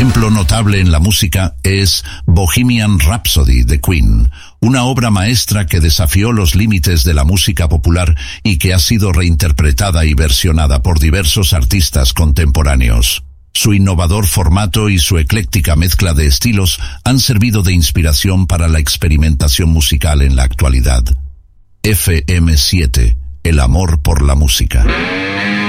ejemplo notable en la música es Bohemian Rhapsody de Queen, una obra maestra que desafió los límites de la música popular y que ha sido reinterpretada y versionada por diversos artistas contemporáneos. Su innovador formato y su ecléctica mezcla de estilos han servido de inspiración para la experimentación musical en la actualidad. FM7, el amor por la música.